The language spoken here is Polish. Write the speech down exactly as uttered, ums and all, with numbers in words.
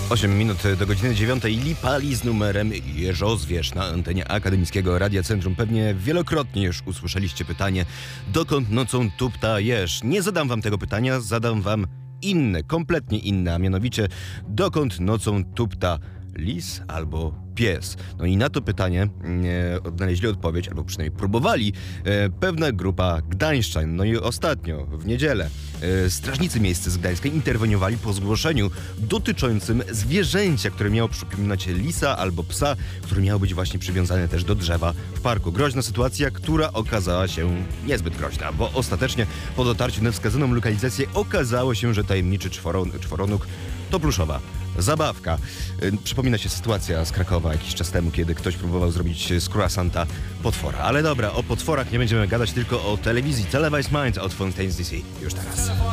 osiem minut do godziny dziewiątej. Lipali z numerem Jeżozwierz na antenie Akademickiego Radia Centrum. Pewnie wielokrotnie już usłyszeliście pytanie, dokąd nocą tupta jeż? Nie zadam wam tego pytania, zadam wam inne, kompletnie inne, a mianowicie dokąd nocą tupta lis albo pies? No i na to pytanie e, odnaleźli odpowiedź, albo przynajmniej próbowali, e, pewna grupa gdańszczan. No i ostatnio, w niedzielę, e, strażnicy miejscy z Gdańska interweniowali po zgłoszeniu dotyczącym zwierzęcia, które miało przypominać lisa albo psa, który miał być właśnie przywiązany też do drzewa w parku. Groźna sytuacja, która okazała się niezbyt groźna, bo ostatecznie po dotarciu na wskazaną lokalizację okazało się, że tajemniczy czworon, czworonóg to pluszowa zabawka. Przypomina się sytuacja z Krakowa jakiś czas temu, kiedy ktoś próbował zrobić z croissanta potwora. Ale dobra, o potworach nie będziemy gadać, tylko o telewizji. Televised Minds od Fontaines D C. Już teraz.